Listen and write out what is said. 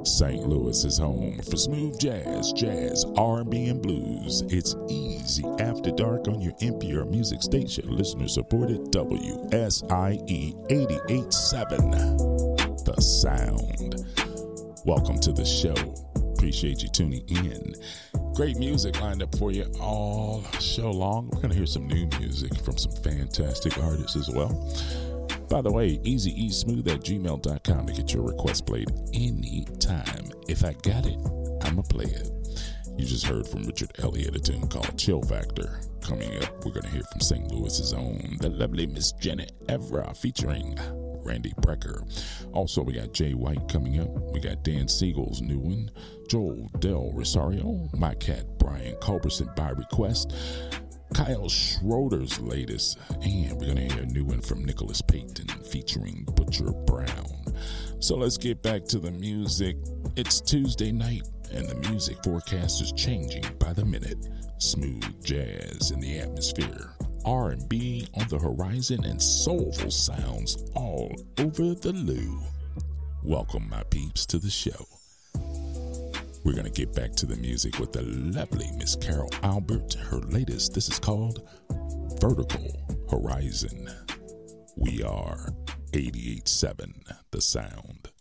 St. Louis is home for smooth jazz, R&B, and blues. It's easy after dark on your NPR music station, listener-supported WSIE 88.7, The Sound. Welcome to the show. Appreciate you tuning in. Great music lined up for you all show long. We're going to hear some new music from some fantastic artists as well. By the way, easyeasmooth@gmail.com to get your request played anytime. If I got it, I'ma play it. You just heard from Richard Elliott, a tune called Chill Factor. Coming up, we're going to hear from St. Louis's own, the lovely Miss Janet Evra, featuring Randy Brecker. Also, we got Jay White coming up. We got Dan Siegel's new one, Joel Del Rosario, my cat Brian Culberson by request, Kyle Schroeder's latest, and we're going to hear a new one from Nicholas Payton featuring Butcher Brown. So let's get back to the music. It's Tuesday night, and the music forecast is changing by the minute. Smooth jazz in the atmosphere, R&B on the horizon, and soulful sounds all over the loo. Welcome, my peeps, to the show. We're going to get back to the music with the lovely Miss Carol Albert. Her latest, this is called Vertical Horizon. We are 88.7, The Sound.